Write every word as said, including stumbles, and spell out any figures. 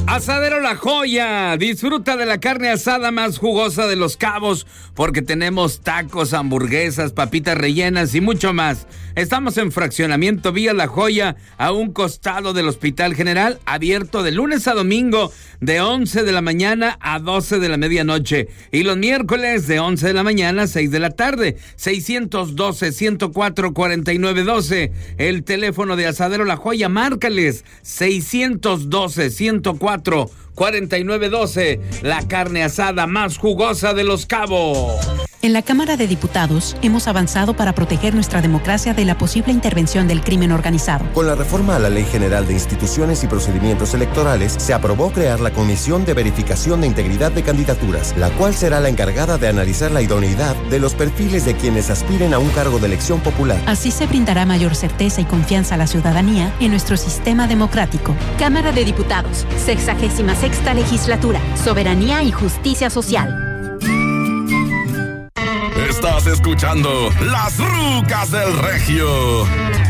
Asadero La Joya, disfruta de la carne asada más jugosa de Los Cabos, porque tenemos tacos, hamburguesas, papitas rellenas y mucho más. Estamos en Fraccionamiento Vía La Joya, a un costado del Hospital General, abierto de lunes a domingo, de once de la mañana a doce de la medianoche, y los miércoles de once de la mañana a seis de la tarde. Seiscientos doce, ciento cuatro, cuarenta y nueve doce, el teléfono de Asadero La Joya, márcales, seiscientos doce, ciento cuatro, cuarenta y nueve doce, la carne asada más jugosa de Los Cabos. En la Cámara de Diputados hemos avanzado para proteger nuestra democracia de la posible intervención del crimen organizado. Con la reforma a la Ley General de Instituciones y Procedimientos Electorales, se aprobó crear la Comisión de Verificación de Integridad de Candidaturas, la cual será la encargada de analizar la idoneidad de los perfiles de quienes aspiren a un cargo de elección popular. Así se brindará mayor certeza y confianza a la ciudadanía en nuestro sistema democrático. Cámara de Diputados, sexagésima sexta legislatura, soberanía y justicia social. Estás escuchando Las Rucas del Regio.